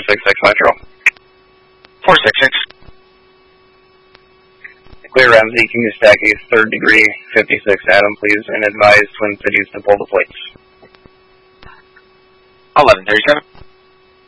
466 Metro. 466. Clear Ramsey, King of Stacky, 3rd degree, 56 Adam, please, and advise Twin Cities to pull the plates. 1137.